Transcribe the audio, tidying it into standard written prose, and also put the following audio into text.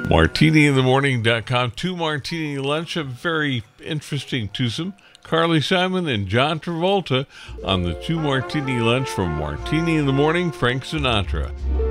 MartiniInTheMorning.com. Two Martini Lunch, a very interesting twosome. Carly Simon and John Travolta on the Two Martini Lunch from Martini in the Morning, Frank Sinatra.